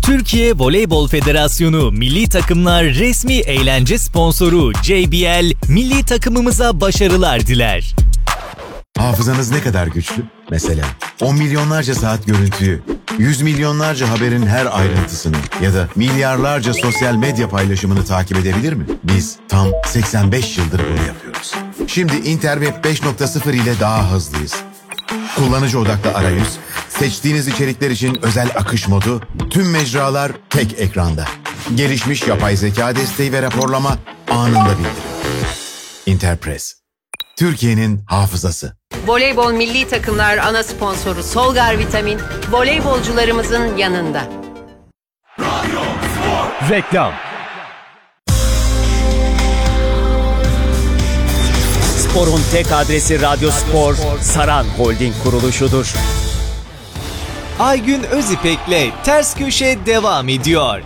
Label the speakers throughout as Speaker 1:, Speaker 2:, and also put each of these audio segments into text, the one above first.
Speaker 1: Türkiye Voleybol Federasyonu Milli Takımlar resmi eğlence sponsoru JBL, milli takımımıza başarılar diler.
Speaker 2: Hafızanız ne kadar güçlü? Mesela 10 milyonlarca saat görüntüyü, 100 milyonlarca haberin her ayrıntısını ya da milyarlarca sosyal medya paylaşımını takip edebilir mi? Biz tam 85 yıldır bunu yapıyoruz. Şimdi Interweb 5.0 ile daha hızlıyız. Kullanıcı odaklı arayüz, seçtiğiniz içerikler için özel akış modu, tüm mecralar tek ekranda. Gelişmiş yapay zeka desteği ve raporlama anında bildirim. Interpress, Türkiye'nin hafızası.
Speaker 3: Voleybol milli takımlar ana sponsoru Solgar Vitamin, voleybolcularımızın yanında.
Speaker 4: Reklam. Spor'un tek adresi Radyo Spor, Saran Holding kuruluşudur.
Speaker 1: Aygün Özipek'le Ters Köşe devam ediyor.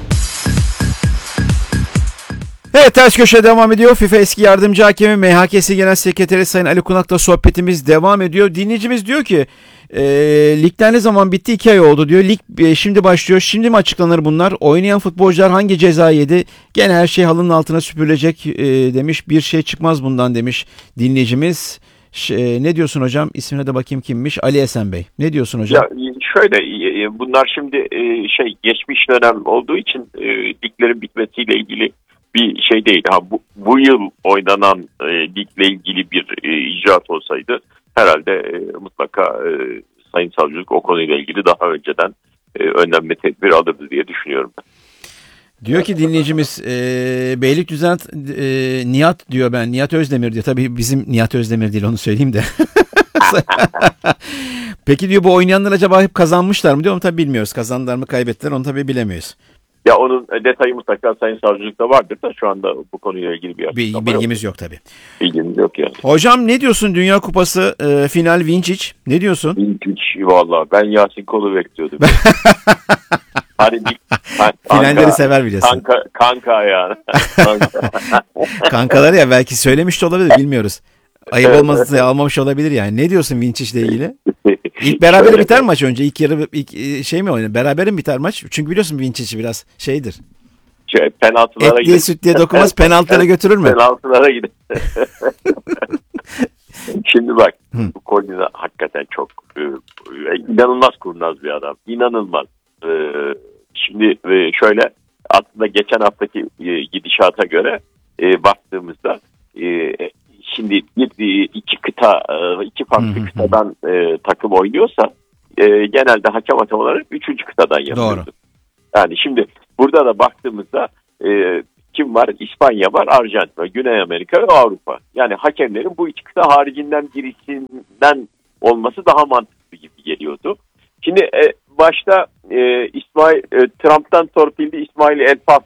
Speaker 5: Evet, Ters Köşe devam ediyor. FIFA eski yardımcı hakemi MHK'si Genel Sekreteri Sayın Ali Kunak'la sohbetimiz devam ediyor. Dinleyicimiz diyor ki ligler ne zaman bitti? 2 ay oldu diyor. Lig şimdi başlıyor. Şimdi mi açıklanır bunlar? Oynayan futbolcular hangi ceza yedi? Gene her şey halının altına süpürülecek demiş. Bir şey çıkmaz bundan demiş dinleyicimiz. Ne diyorsun hocam? İsmine de bakayım kimmiş? Ali Esen Bey. Ne diyorsun hocam?
Speaker 6: Ya şöyle, bunlar şimdi geçmiş dönem olduğu için liglerin bitmesiyle ilgili bir şey değil. Bu yıl oynanan ligle ilgili bir icraat olsaydı herhalde mutlaka Sayın Savcılık o konuyla ilgili daha önceden önlem ve tedbir alırdı diye düşünüyorum ben.
Speaker 5: Diyor ki dinleyicimiz Beylikdüzü Nihat diyor, ben Nihat Özdemir diyor. Tabii bizim Nihat Özdemir değil, onu söyleyeyim de. Peki diyor, bu oynayanlar acaba hep kazanmışlar mı diyor. Onu tabii bilmiyoruz. Kazandılar mı kaybettiler onu tabii bilemiyoruz.
Speaker 6: Ya onun detayı mutlaka Sayın Savcılık'ta vardır da şu anda bu konuyla ilgili bir
Speaker 5: bilgimiz yok tabii.
Speaker 6: Bilgimiz yok yani.
Speaker 5: Hocam ne diyorsun Dünya Kupası final Vinčić? Ne diyorsun?
Speaker 6: Vinčić valla ben Yasin Kol'u bekliyordum. Hani
Speaker 5: finalleri sever biliyorsun.
Speaker 6: Kanka yani.
Speaker 5: Kankaları ya, belki söylemiş de olabilir, bilmiyoruz. Ayıp olmasın diye almamış olabilir yani. Ne diyorsun Vinčić ile ilgili? İlk berabere biter maç önce. İlk yarı şey mi oynar? Berabere mi biter maç? Çünkü biliyorsun Vinčić biraz şeydir.
Speaker 6: Penaltılara gider.
Speaker 5: Etliye süt diye dokunmaz, penaltılara götürür mü?
Speaker 6: Penaltılara gider. Şimdi bak, bu Kolina hakikaten çok inanılmaz kurnaz bir adam. İnanılmaz. Şimdi şöyle, aslında geçen haftaki gidişata göre baktığımızda şimdi iki farklı kıtadan takım oynuyorsa genelde hakem atamaları 3. kıtadan yapıyordu.
Speaker 5: Doğru.
Speaker 6: Yani şimdi burada da baktığımızda kim var? İspanya var, Arjantin var, Güney Amerika ve Avrupa. Yani hakemlerin bu 2 kıta haricinden birisinden olması daha mantıklı gibi geliyordu. Şimdi başta Trump'tan torpilli İsmail Elfas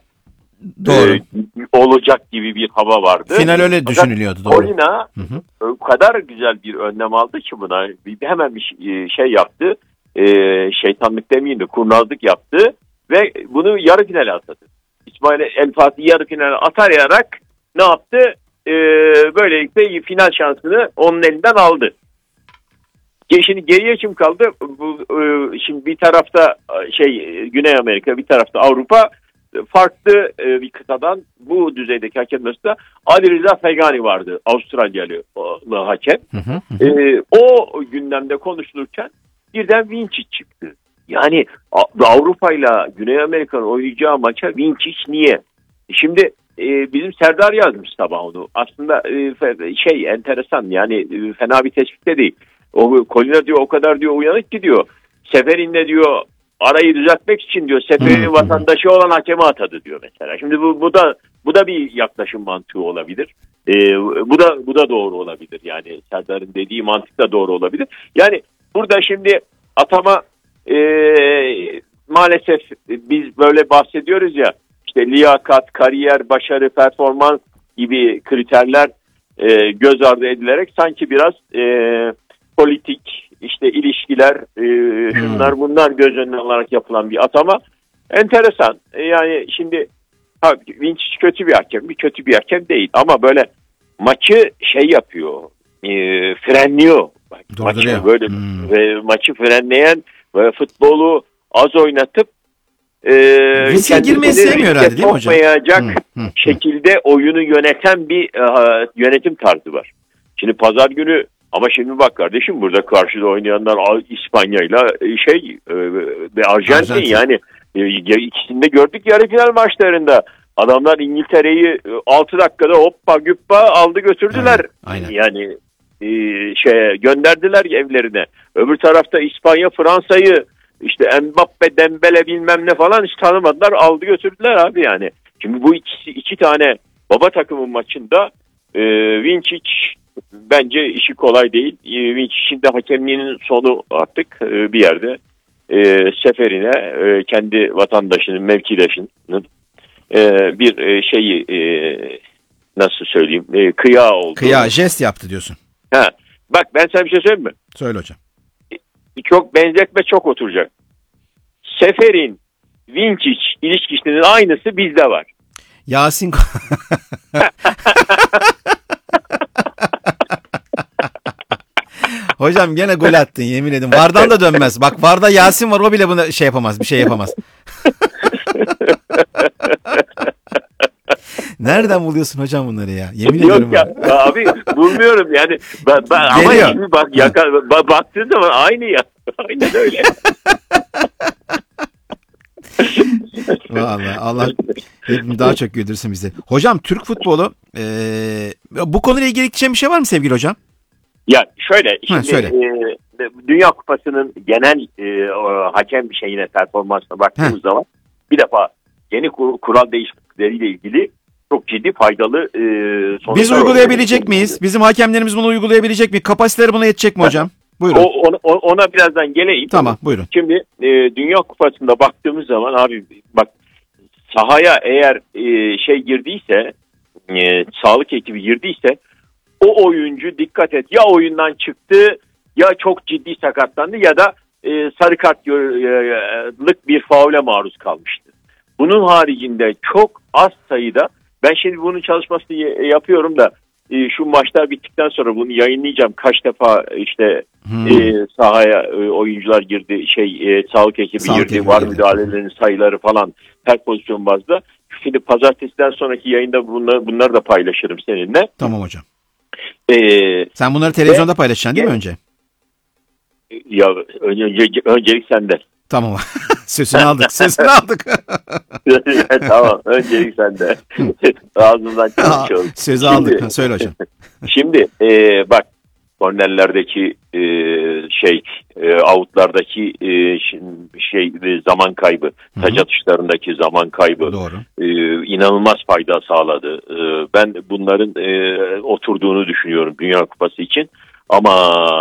Speaker 6: olacak gibi bir hava vardı.
Speaker 5: Final öyle düşünülüyordu. Doğru.
Speaker 6: Kolina o kadar güzel bir önlem aldı ki buna hemen bir şey yaptı. Şeytanlık demeyeyim de kurnazlık yaptı ve bunu yarı finale atadı. İsmail Elfas'ı yarı finale atayarak ne yaptı? Böylelikle final şansını onun elinden aldı. Şimdi geriye kim kaldı? Şimdi bir tarafta Güney Amerika, bir tarafta Avrupa, farklı bir kıtadan bu düzeydeki hakem arasında Ali Rıza Fegani vardı, Avustralyalı hakem. O gündemde konuşulurken birden Vinčić çıktı. Yani Avrupa ile Güney Amerika'nın oynayacağı maça Vinčić niye? Şimdi bizim Serdar yazmış sabah onu. Aslında enteresan, yani fena bir tespit de değil. O Kolina diyor o kadar diyor uyanık ki diyor. Seferin'le diyor arayı düzeltmek için diyor Seferin'in vatandaşı olan hakeme atadı diyor mesela. Şimdi bu da bir yaklaşım mantığı olabilir. Bu da doğru olabilir. Yani Serdar'ın dediği mantık da doğru olabilir. Yani burada şimdi atama maalesef biz böyle bahsediyoruz ya, işte liyakat, kariyer, başarı, performans gibi kriterler göz ardı edilerek sanki biraz politik, işte ilişkiler, şunlar bunlar göz önüne alarak yapılan bir atama. Enteresan. Yani şimdi Vinčić kötü bir hakem mi? Kötü bir hakem değil. Ama böyle maçı yapıyor. Frenliyor. Maçı böyle ve maçı frenleyen ve futbolu az oynatıp
Speaker 5: Riske girmeyi sevmiyor herhalde, değil mi hocam?
Speaker 6: Sokmayacak şekilde oyunu yöneten bir yönetim tarzı var. Şimdi pazar günü ama şimdi bak kardeşim, burada karşıda oynayanlar İspanya'yla ve Arjantin. Yani ikisini de gördük yarı final maçlarında. Adamlar İngiltere'yi 6 dakikada hoppa güppa aldı götürdüler.
Speaker 5: Evet, aynen.
Speaker 6: Yani gönderdiler evlerine. Öbür tarafta İspanya Fransa'yı işte Mbappe, Dembele bilmem ne falan hiç tanımadılar, aldı götürdüler abi yani. Şimdi bu iki tane baba takımın maçında Vinčić bence işi kolay değil. Vinčić'in de hakemliğinin sonu artık bir yerde seferine kendi vatandaşının, mevkidaşının bir şeyi nasıl söyleyeyim kıyağı oldu.
Speaker 5: Kıyağı, jest yaptı diyorsun.
Speaker 6: Ha, bak ben sana bir şey söyleyeyim mi?
Speaker 5: Söyle hocam.
Speaker 6: Çok benzetme çok oturacak. Sefer'in Vinčić ilişkisinin aynısı bizde var.
Speaker 5: Yasin Hocam gene gol attın, yemin ederim. VAR'dan da dönmez. Bak VAR'da Yasin var, o bile buna şey yapamaz, bir şey yapamaz. Nereden buluyorsun hocam bunları ya? Yemin ediyorum.
Speaker 6: Yok ya abi bulmuyorum yani. Ama şimdi bak baktığın zaman aynı ya. Aynen öyle.
Speaker 5: Vallahi Allah hepimiz daha çok güldürsün bizi. Hocam Türk futbolu bu konuyla ilgili bir şey var mı sevgili hocam?
Speaker 6: Ya şöyle şimdi
Speaker 5: söyle.
Speaker 6: Dünya Kupası'nın genel hakem şeyine, performansına baktığımız zaman bir defa yeni kural değişiklikleriyle ilgili çok ciddi faydalı sonuçlar.
Speaker 5: Biz uygulayabilecek miyiz? Bizim hakemlerimiz bunu uygulayabilecek mi? Kapasiteleri buna yetecek mi hocam? Buyurun.
Speaker 6: Ona birazdan geleyim.
Speaker 5: Tamam, buyurun.
Speaker 6: Şimdi Dünya Kupası'nda baktığımız zaman abi bak, sahaya eğer girdiyse, sağlık ekibi girdiyse o oyuncu dikkat et ya oyundan çıktı ya çok ciddi sakatlandı ya da sarı kartlık bir faule maruz kalmıştı. Bunun haricinde çok az sayıda, ben şimdi bunun çalışmasını yapıyorum da şu maçlar bittikten sonra bunu yayınlayacağım. Kaç defa işte sahaya oyuncular girdi, sağlık ekibi girdi, var müdahalelerinin sayıları falan her pozisyon bazda. Şimdi pazartesiden sonraki yayında bunları da paylaşırım seninle.
Speaker 5: Tamam hocam. Sen bunları televizyonda paylaşacaksın değil mi önce?
Speaker 6: Ya öncelik sende.
Speaker 5: Tamam. Sözünü aldık.
Speaker 6: Tamam, öncelik sende. Ağzından çıkıyor.
Speaker 5: Sözü aldık. Söyle hocam.
Speaker 6: Şimdi bak, kornerlerdeki outlardaki zaman kaybı, taç atışlarındaki zaman kaybı inanılmaz fayda sağladı. Ben bunların oturduğunu düşünüyorum Dünya Kupası için. Ama